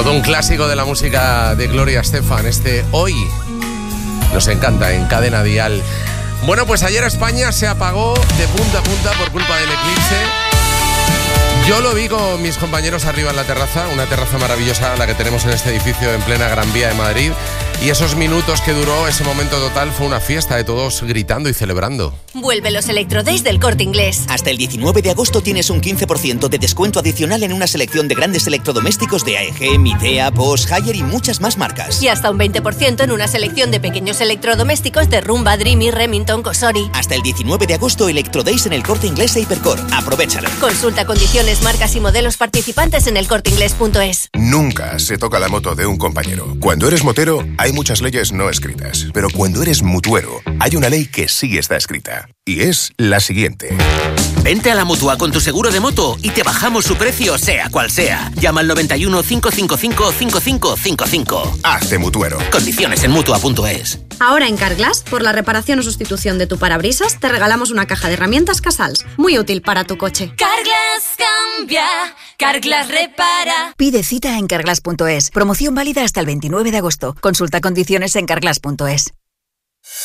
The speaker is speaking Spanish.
Todo un clásico de la música de Gloria Estefan. Hoy nos encanta en Cadena Dial. Bueno, pues ayer España se apagó de punta a punta por culpa del eclipse. Yo lo vi con mis compañeros arriba en la terraza, una terraza maravillosa la que tenemos en este edificio en plena Gran Vía de Madrid. Y esos minutos que duró ese momento total fue una fiesta de todos gritando y celebrando. Vuelve los Electro Days del Corte Inglés. Hasta el 19 de agosto tienes un 15% de descuento adicional en una selección de grandes electrodomésticos de AEG, Midea, Bosch, Haier y muchas más marcas. Y hasta un 20% en una selección de pequeños electrodomésticos de Rumba, Dreamy, Remington, Cosori. Hasta el 19 de agosto, Electro Days en el Corte Inglés e Hipercor. Aprovéchalo. Consulta condiciones, marcas y modelos participantes en elcorteinglés.es. Nunca se toca la moto de un compañero. Cuando eres motero, hay muchas leyes no escritas. Pero cuando eres mutuero, hay una ley que sí está escrita. Y es la siguiente. Vente a la Mutua con tu seguro de moto y te bajamos su precio, sea cual sea. Llama al 91 555 5555. Hazte mutuero. Condiciones en Mutua.es. Ahora en Carglass, por la reparación o sustitución de tu parabrisas, te regalamos una caja de herramientas Casals. Muy útil para tu coche. Carglass cambia, Carglass repara. Pide cita en Carglass.es. Promoción válida hasta el 29 de agosto. Consulta condiciones en Carglass.es.